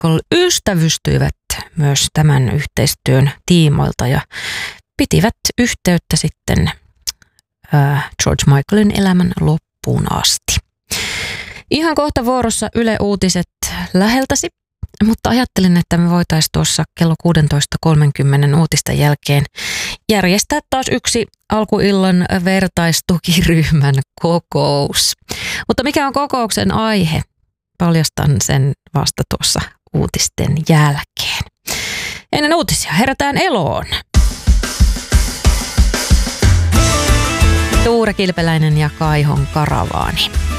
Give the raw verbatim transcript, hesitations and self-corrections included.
Michael ystävystyivät myös tämän yhteistyön tiimoilta ja pitivät yhteyttä sitten äh, George Michaelin elämän loppuun asti. Ihan kohta vuorossa Yle Uutiset läheltäsi, mutta ajattelin, että me voitaisiin tuossa kello kuusitoista kolmekymmentä uutisten jälkeen järjestää taas yksi alkuillan vertaistukiryhmän kokous. Mutta mikä on kokouksen aihe? Paljastan sen vasta tuossa uutisten jälkeen. Ennen uutisia herätään eloon. Tuure Kilpeläinen ja Kaihon karavaani.